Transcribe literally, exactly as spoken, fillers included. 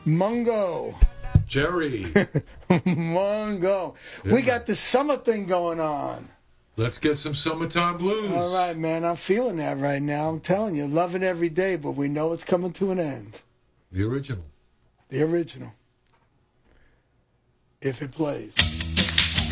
Mungo. Jerry. Mungo. Yeah. We got the summer thing going on. Let's get some summertime blues. All right, man. I'm feeling that right now. I'm telling you, love it every day, but we know it's coming to an end. The original. The original. If it plays.